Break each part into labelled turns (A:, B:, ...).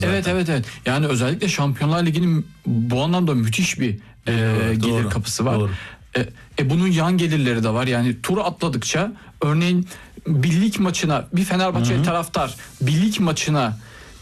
A: zaten. Evet. Yani özellikle Şampiyonlar Ligi'nin bu anlamda müthiş bir gelir kapısı var.
B: Doğru.
A: Bunun yan gelirleri de var. Yani tur atladıkça örneğin bir lig maçına bir Fenerbahçe taraftar bir lig maçına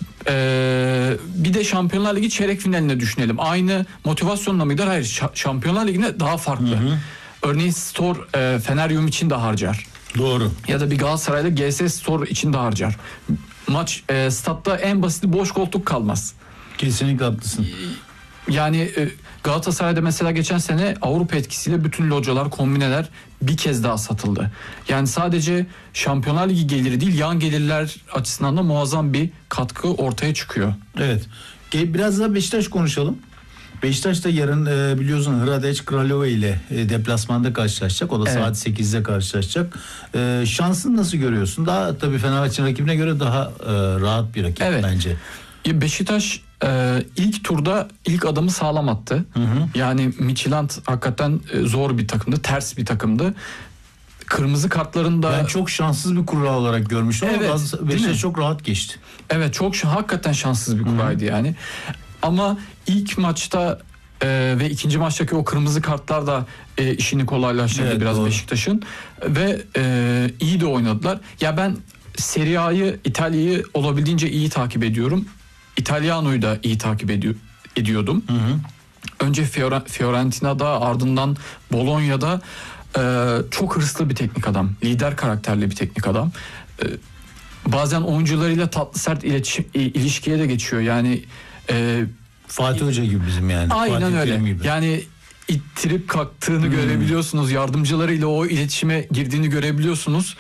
A: bir de Şampiyonlar Ligi çeyrek finaline düşünelim. Aynı motivasyonla mı gider? Hayır. Şampiyonlar Ligi'ne daha farklı. Örneğin Store Feneryum için de harcar.
B: Doğru.
A: Ya da bir Galatasaray'da GS Store için de harcar. Maç statta en basiti boş koltuk kalmaz.
B: Kesinlikle haklısın.
A: Yani Galatasaray'da mesela geçen sene Avrupa etkisiyle bütün localar, kombineler bir kez daha satıldı. Yani sadece Şampiyonlar Ligi geliri değil, yan gelirler açısından da muazzam bir katkı ortaya çıkıyor.
B: Evet. Biraz daha Beşiktaş konuşalım. Beşiktaş da yarın biliyorsun Hradeç Kralova ile deplasmanda karşılaşacak. O da saat 8'de karşılaşacak. Şansını nasıl görüyorsun? Daha tabii Fenerbahçe'nin rakibine göre daha rahat bir rakip bence.
A: Beşiktaş ilk turda ilk adımı sağlam attı. Yani Midtjylland hakikaten zor bir takımdı, ters bir takımdı. Kırmızı kartlarında...
B: Ben çok şanssız bir kura olarak görmüştüm ama Beşiktaş çok rahat geçti.
A: Evet, hakikaten şanssız bir kuraydı yani. Ama ilk maçta ve ikinci maçtaki o kırmızı kartlar da işini kolaylaştırdı biraz Beşiktaş'ın. Ve iyi de oynadılar. Ya ben Serie A'yı, İtalya'yı olabildiğince iyi takip ediyorum. İtalyano'yu da iyi takip ediyordum. Önce Fiorentina'da, ardından Bologna'da çok hırslı bir teknik adam. Lider karakterli bir teknik adam. Bazen oyuncularıyla tatlı sert ilişkiye de geçiyor. Yani
B: Fatih Hoca gibi bizim yani.
A: Aynen
B: Fatih
A: öyle.
B: Gibi.
A: Yani ittirip kalktığını görebiliyorsunuz. Yardımcılarıyla o iletişime girdiğini görebiliyorsunuz.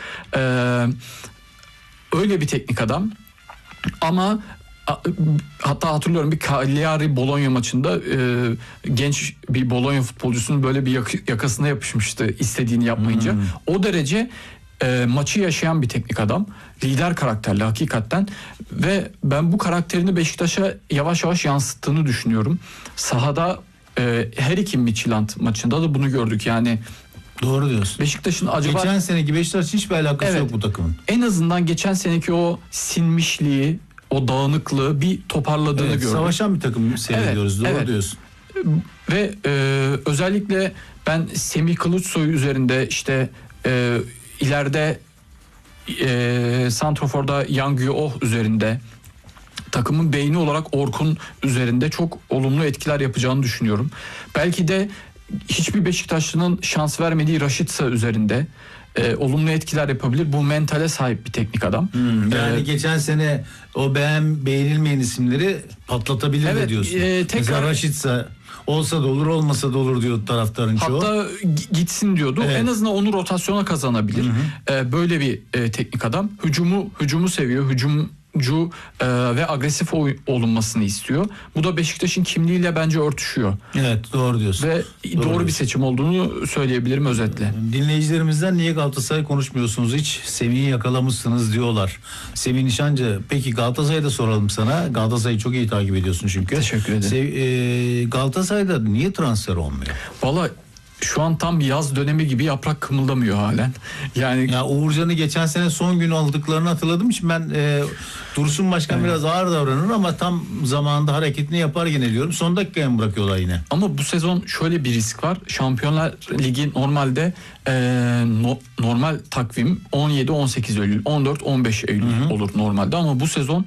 A: Öyle bir teknik adam. Ama hatta hatırlıyorum bir Cagliari Bologna maçında genç bir Bologna futbolcusunun böyle bir yakasına yapışmıştı istediğini yapmayınca. O derece maçı yaşayan bir teknik adam. Lider karakterli hakikaten. Ve ben bu karakterini Beşiktaş'a yavaş yavaş yansıttığını düşünüyorum. Sahada her iki Midtjylland maçında da bunu gördük. Yani
B: doğru diyorsun.
A: Beşiktaş'ın acaba...
B: Geçen seneki Beşiktaş hiçbir alakası yok bu takımın.
A: En azından geçen seneki o sinmişliği, o dağınıklığı bir toparladığını gördük.
B: Savaşan bir takım seyrediyoruz. Doğru diyorsun.
A: Ve özellikle ben Semih Kılıçsoy üzerinde işte ileride santroforda Yang Yu-oh üzerinde, takımın beyni olarak Orkun üzerinde çok olumlu etkiler yapacağını düşünüyorum. Belki de hiçbir Beşiktaşlı'nın şans vermediği Rashica üzerinde olumlu etkiler yapabilir. Bu mentale sahip bir teknik adam.
B: Yani geçen sene o beğenilmeyen isimleri patlatabilir de diyorsun. Mesela Rashica olsa da olur, olmasa da olur diyor taraftarın çoğu.
A: Hatta gitsin diyordu. En azından onu rotasyona kazanabilir. Böyle bir teknik adam. Hücumu seviyor. Hücumcu ve agresif olunmasını istiyor. Bu da Beşiktaş'ın kimliğiyle bence örtüşüyor.
B: Evet, doğru diyorsun.
A: Ve doğru bir seçim olduğunu söyleyebilirim özetle.
B: Dinleyicilerimizden niye Galatasaray konuşmuyorsunuz hiç? Semih'i yakalamışsınız diyorlar. Semih Nişancı, peki Galatasaray'da soralım sana. Galatasaray'ı çok iyi takip ediyorsun çünkü.
A: Teşekkür ederim.
B: Galatasaray'da niye transfer olmuyor?
A: Vallahi şu an tam yaz dönemi gibi, yaprak kımıldamıyor halen. Yani
B: ya Uğurcan'ı geçen sene son gün aldıklarını hatırladım. Şimdi ben Dursun Başkan biraz ağır davranır ama tam zamanında hareketini yapar yine diyorum. Son dakikaya mı bırakıyorlar yine?
A: Ama bu sezon şöyle bir risk var. Şampiyonlar Ligi normalde normal takvim 17-18 Eylül, 14-15 Eylül olur normalde ama bu sezon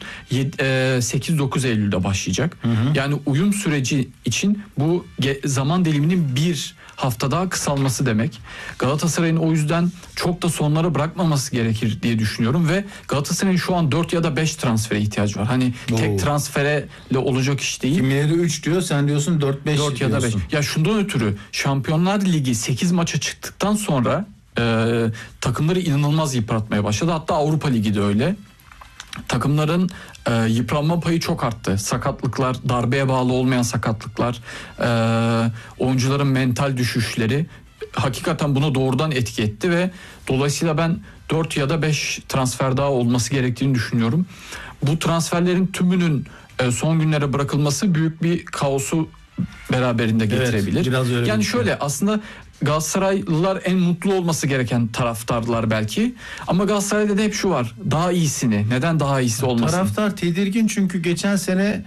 A: 8-9 Eylül'de başlayacak. Yani uyum süreci için bu zaman diliminin bir hafta daha kısalması demek. Galatasaray'ın o yüzden çok da sonlara bırakmaması gerekir diye düşünüyorum ve Galatasaray'ın şu an 4 ya da 5 transfere ihtiyacı var. Hani tek transferle olacak iş değil.
B: Kimileri 3 diyor, sen diyorsun 4-5
A: 4 ya da 5. Ya şundan ötürü Şampiyonlar Ligi 8 maça çıktıktan sonra takımları inanılmaz yıpratmaya başladı. Hatta Avrupa Ligi de öyle. Takımların yıpranma payı çok arttı. Sakatlıklar, darbeye bağlı olmayan sakatlıklar, oyuncuların mental düşüşleri hakikaten buna doğrudan etki etti ve dolayısıyla ben 4 ya da 5 transfer daha olması gerektiğini düşünüyorum. Bu transferlerin tümünün son günlere bırakılması büyük bir kaosu beraberinde getirebilir.
B: Evet, biraz öyle
A: yani şöyle aslında Galatasaraylılar en mutlu olması gereken taraftarlar belki. Ama Galatasaray'da da hep şu var. Daha iyisini. Neden daha iyisi olmasın?
B: Taraftar tedirgin çünkü geçen sene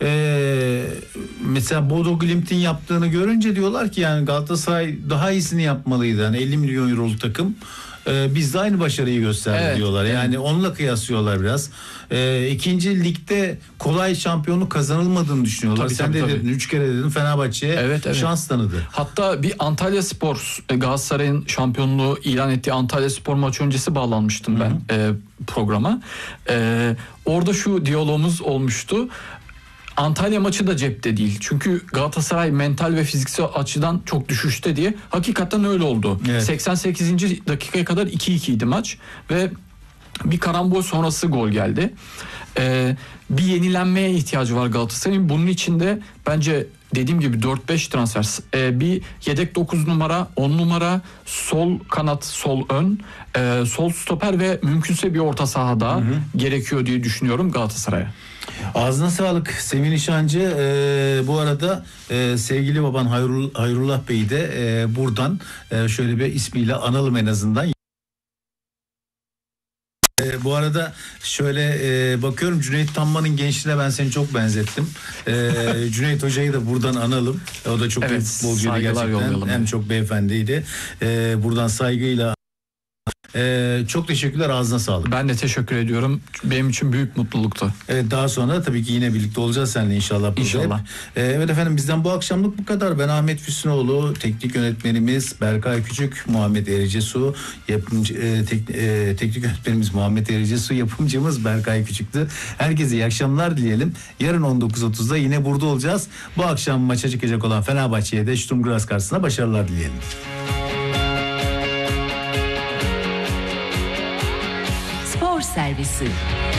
B: mesela Bodo Glimt'in yaptığını görünce diyorlar ki yani Galatasaray daha iyisini yapmalıydı. Yani 50 milyon euroluk takım. Biz de aynı başarıyı gösterdi diyorlar. Yani onunla kıyaslıyorlar biraz. İkinci ligde kolay şampiyonluk kazanılmadığını düşünüyorlar. Sen de dedin 3 kere dedin Fenerbahçe'ye şans tanıdı.
A: Hatta bir Antalyaspor Galatasaray'ın şampiyonluğu ilan ettiği Antalyaspor maçı öncesi bağlanmıştım ben programa. Orada şu diyalogumuz olmuştu. Antalya maçı da cepte değil. Çünkü Galatasaray mental ve fiziksel açıdan çok düşüşte diye. Hakikaten öyle oldu. Evet. 88. dakikaya kadar 2-2 idi maç ve bir karambol sonrası gol geldi. Bir yenilenmeye ihtiyacı var Galatasaray'ın. Bunun için de bence dediğim gibi 4-5 transfer. Bir yedek 9 numara, 10 numara, sol kanat, sol ön, sol stoper ve mümkünse bir orta sahada gerekiyor diye düşünüyorum Galatasaray'a.
B: Ağzına sağlık Semih Nişancı. Bu arada sevgili baban Hayrullah Bey'i de buradan şöyle bir ismiyle analım en azından. Bu arada şöyle bakıyorum Cüneyt Tanman'ın gençliğine ben seni çok benzettim. Cüneyt Hoca'yı da buradan analım. O da çok iyi futbolcuydu gerçekten. Hem çok beyefendiydi. Buradan saygıyla çok teşekkürler, ağzına sağlık.
A: Ben de teşekkür ediyorum. Benim için büyük mutluluktu.
B: Evet, daha sonra tabii ki yine birlikte olacağız seninle inşallah.
A: İnşallah.
B: Evet efendim, bizden bu akşamlık bu kadar. Ben Ahmet Füsunoğlu, teknik yönetmenimiz Berkay Küçük, Muhammed Erecesu, teknik yönetmenimiz Muhammed Erecesu, yapımcımız Berkay Küçük'tü. Herkese iyi akşamlar dileyelim. Yarın 19.30'da yine burada olacağız. Bu akşam maça çıkacak olan Fenerbahçe'ye de Sturm Graz karşısında başarılar dileyelim.
C: Spor Servisi.